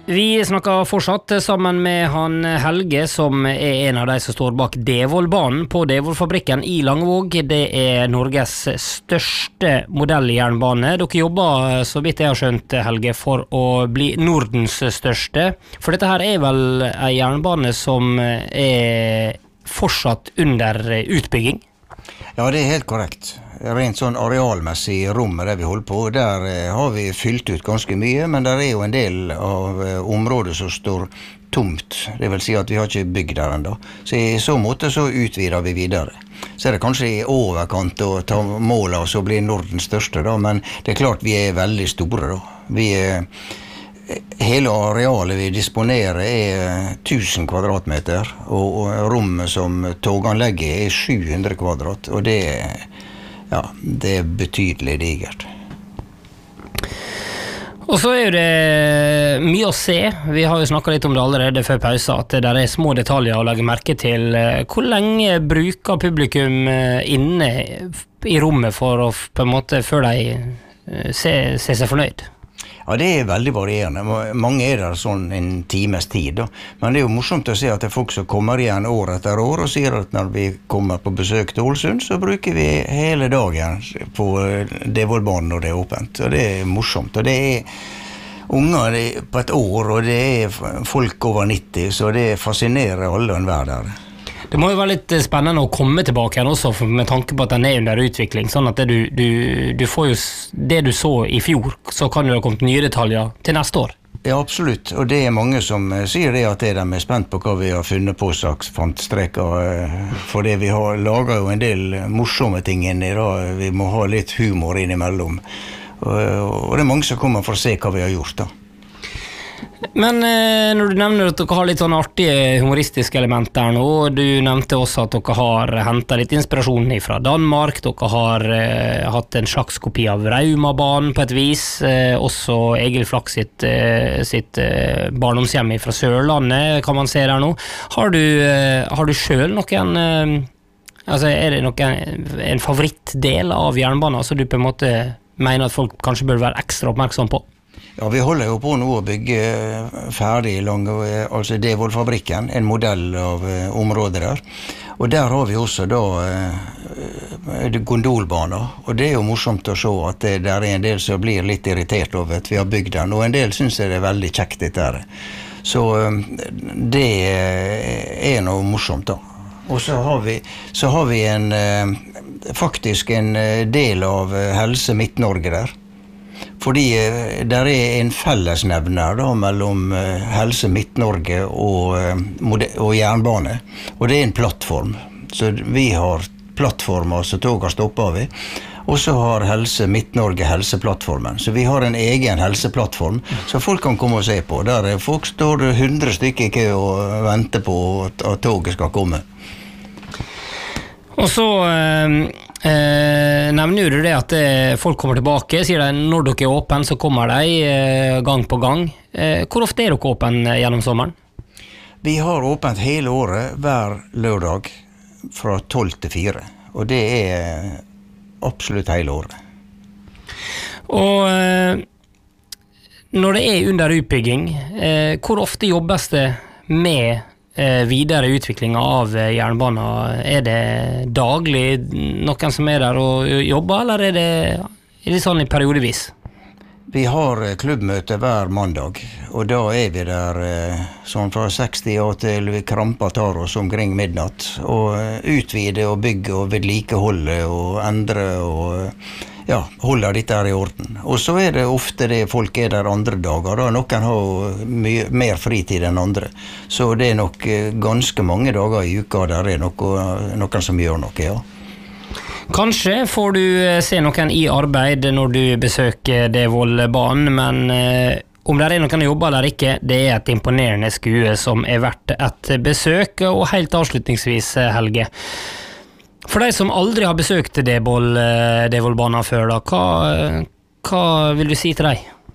Vi snakker fortsatt sammen med han Helge, som en av de som står bak Devollbanen på Devollfabrikken i Langvåg. Det Norges største modelljernbane. Dere jobber, så vidt jeg har skjønt, Helge, for å bli Nordens største. For dette her vel en jernbane som fortsatt under utbygging? Ja, det helt korrekt. Rent sånn arealmessig i rommet der vi holder på, der har vi fylt ut ganske mye, men der jo en del av området som står tomt. Det vil si at vi har ikke bygd der enda. Så i så måte så utvider vi videre. Så det kanskje i overkant å ta mål av så bli Nordens største da, men det klart vi veldig store da. Hele arealet vi disponerer 1000 kvadratmeter, og rommet som toganlegget 700 kvadrat, og det det betydelig digert. Og så det mye å se. Vi har jo snakket litt om det allerede før pausa, at det små detaljer å legge merke til. Hvor lenge bruker publikum inne i rommet for å på en måte før de se seg fornøyd? Ja, det veldig varierende. Mange der sånn en times tid da. Men det jo morsomt å se at det folk som kommer igjen år etter år og sier at når vi kommer på besøk til Ålesund, så bruker vi hele dagen på Devollbanen når det åpent. Og det morsomt. Og det unger på et år, og det folk over 90, så det fascinerer alle og enhver der. Det må jo være litt spennende å komme tilbake igjen også, med tanke på at den under utvikling, sånn at du får jo det du så i fjor, så kan det ha kommet nye detaljer til neste år. Ja, absolutt, og det mange som sier det at de spent på hva vi har funnet på slags fantstreker, fordi vi har laget jo en del morsomme ting inni da, vi må ha litt humor innimellom, og det mange som kommer for å se hva vi har gjort da. Men når du nevner at dere har litt sånn artige humoristiske elementer nå, du nevnte også at dere har hentet litt inspirasjon fra Danmark, dere har hatt en slags kopi av Raumabanen på et vis, også Egil Flaks sitt barndomshjem fra Sørlandet kan man se der nå. Har du selv noen, altså det en favorittdel av jernbanen, så du på en måte mener at folk kanskje bør være ekstra oppmerksom på? Ja, vi holder jo på nå å bygge ferdig altså Devollfabrikken, en modell av området der. Og der har vi også da gondolbaner, og det jo morsomt å se at det der en del som blir litt irritert over at vi har bygd den, og en del synes det veldig kjekt dette her. Så det noe morsomt da. Og så har vi faktisk en del av Helse Midt-Norge der. Fordi der en fellesnevner da, mellom Helse Midt-Norge og jernbane, og det en plattform. Så vi har plattformer som toget stopper vi, og så har Helse Midt-Norge helseplattformen. Så vi har en egen helseplattform som folk kan komme og se på. Der folk står 100 stykker i kø og venter på at toget skal komme. Og så nevner du det at folk kommer tilbake, sier de når dere åpen så kommer de gang på gang. Hvor ofte dere åpen gjennom sommeren? Vi har åpent hele året, hver lørdag fra 12 til 4, og det absolutt hele året. Og når det under utbygging, hvor ofte jobbes det med videre utvikling av jernbanen? Det daglig noen som der og jobber, eller det sånn i periodevis? Vi har klubbmøte hver mandag, og da vi der sånn fra 60 år til vi kramper tar oss omkring midnatt, og utvide og bygge og vedlikeholde og endre og holder dette her i orden. Og så det ofte det folk der andre dager, da. Noen har mye mer fritid enn andre. Så det nok ganske mange dager i uka der noen som gjør noe, ja. Kanskje får du se noen i arbeid når du besøker Devollbanen, men om det noen jobber eller ikke, det et imponerende skue som verdt et besøk. Og helt avslutningsvis, Helge, for de som aldri har besøkt Devollbanen før, da, hva vil du si til deg?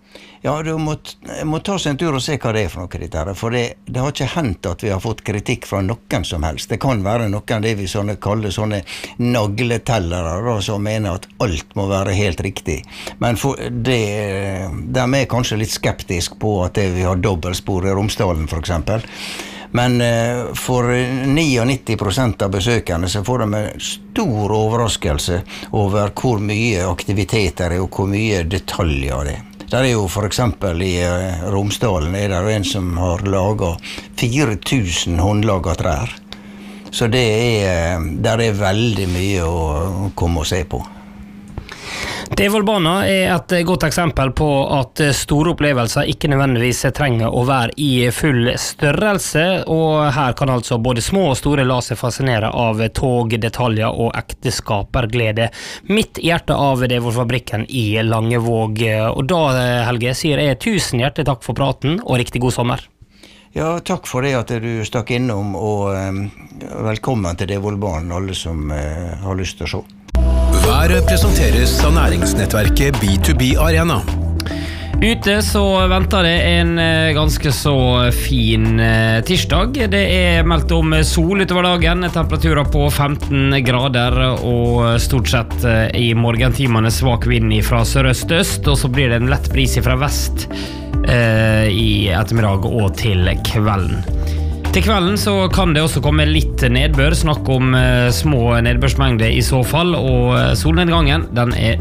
Ja, du må ta seg en tur og se hva det for noe dette her, for det har ikke hendt at vi har fått kritikk fra noen som helst. Det kan være noen av det vi kaller sånne nagletellere, da, som mener at alt må være helt riktig. Men de er kanskje litt skeptisk på at vi har dobbeltspor i Romsdalen, for eksempel. Men for 99% av besøkerne så får de en stor overraskelse over hvor mye aktiviteter og hvor mye detaljer det er. Der er jo for eksempel i Romsdalen er det en som har laget 4000 håndlaget trær. Så der er veldig mye å komme og se på. Devoldbana er et godt eksempel på at store opplevelser ikke nødvendigvis trenger å være i full størrelse, og her kan altså både små og store la seg fascinere av tog, detaljer og ekteskaperglede midt i hjertet av Devoldfabrikken i Langevåg. Og da, Helge, sier jeg 1000 hjertelig takk for praten og riktig god sommer. Ja, takk for det at du stakk innom, og velkommen til Devoldbanen, alle som har lyst til å se. Været presenteres av næringsnettverket B2B Arena. Ute så venter det en ganske så fin tirsdag. Det er meldt om sol utover dagen, temperaturer på 15 grader og stort sett i morgentimene svak vind fra sørøst-øst, og så blir det en lett bris fra vest i ettermiddag og til kvelden. Til kvelden så kan det også komme litt nedbør, snakk om små nedbørsmengder i så fall, og solnedgangen den er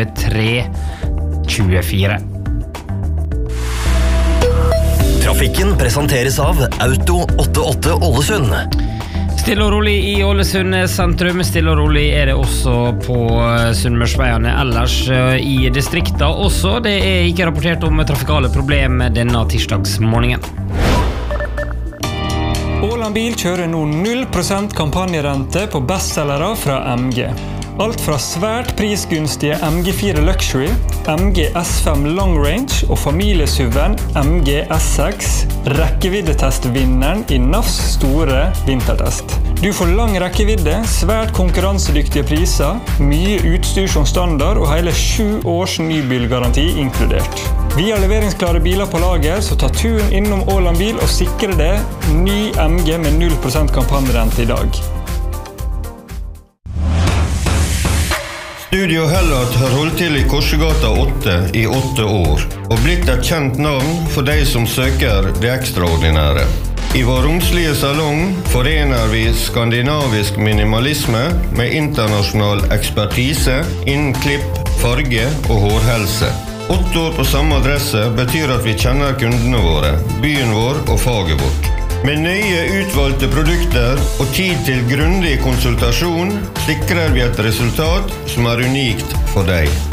23-24. Trafikken presenteres av Auto 88 Ålesund. Stille og rolig i Ålesund sentrum, stille og rolig er det også på Sunnmørsveiene ellers i distrikta også. Det er ikke rapportert om trafikale problemer denne tirsdagsmorgenen. Åland Bil kjører nå 0% kampanjerente på bestsellere fra MG. Alt fra svært prisgunstige MG4 Luxury, MG S5 Long Range og familiesuven MG S6, rekkeviddetestvinneren i NAFs store vintertest. Du får lang rekkevidde, svært konkurransedyktige priser, mye utstyr som standard og hele 7 års nybilgaranti inkludert. Vi har leveringsklare biler på lager, så ta turen innom Åland Bil og sikre det ny MG med 0% kampanjerente i dag. Studio Hellat har holdt til i Korsegata 8 i 8 år, og blitt et kjent navn for de som søker det ekstraordinære. I vår romslige salong forener vi skandinavisk minimalisme med internasjonal ekspertise innen klipp, farge og hårhelse. 8 år på samme adresse betyr at vi kjenner kundene våre, byen vår og faget vårt. Med nøye utvalgte produkter og tid til grundig konsultasjon sikrer vi et resultat som er unikt for deg.